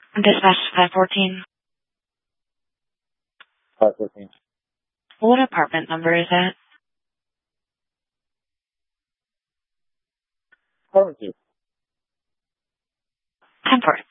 Dispatch 514. 514. What apartment number is that? Apartment 2. 10-4.